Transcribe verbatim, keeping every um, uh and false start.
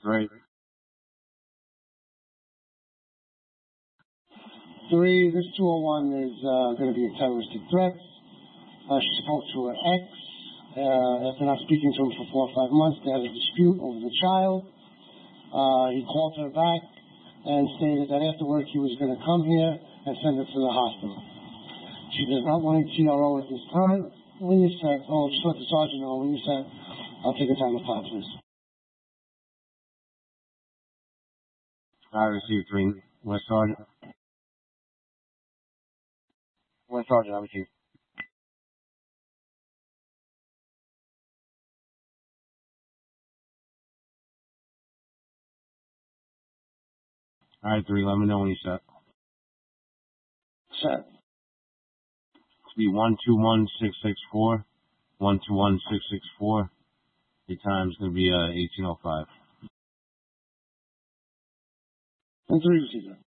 Three. Three, this two oh one is uh, going to be a terroristic threat. Uh, she spoke to her ex. Uh, after not speaking to him for four or five months, they had a dispute over the child. Uh, he called her back and stated that after work he was going to come here and send her to the hospital. She does not want a T R O at this time. When you said, oh, just let the sergeant know. When you said, I'll take a time to call, please. I received three. West Sergeant. West Sergeant, I received. All right, three. Let me know when you're set. Set. It's be one two one six six four. One two one six six four. Your time's gonna be uh eighteen oh five. And three receiver.